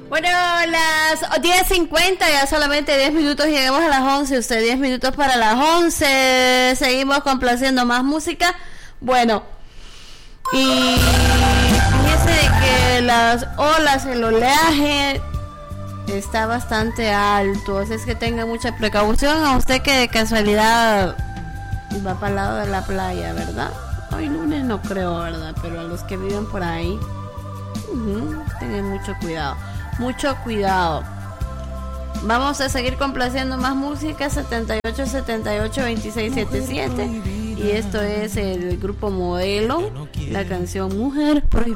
Bueno, las 10:50, ya solamente 10 minutos, llegamos a las 11, usted 10 minutos para las 11, seguimos complaciendo más música. Bueno, y fíjese que las olas, el oleaje está bastante alto, así es que tenga mucha precaución. A usted que de casualidad va para el lado de la playa, ¿verdad? Hoy lunes no creo, ¿verdad? Pero a los que viven por ahí, tengan mucho cuidado. Mucho cuidado. Vamos a seguir complaciendo más música. 78782677. Y esto es el grupo Modelo, la canción Mujer Prohibida.